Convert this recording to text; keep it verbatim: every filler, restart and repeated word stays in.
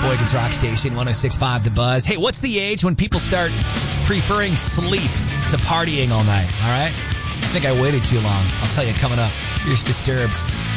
Sheboygan's Rock Station, one oh six point five The Buzz. Hey, what's the age when people start preferring sleep to partying all night, all right? I think I waited too long. I'll tell you coming up. Here's Disturbed.